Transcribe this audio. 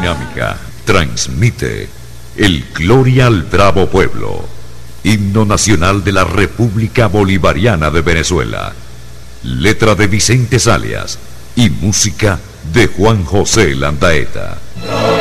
Dinámica transmite el Gloria al Bravo Pueblo, himno nacional de la República Bolivariana de Venezuela. Letra de Vicente Salias y música de Juan José Landaeta.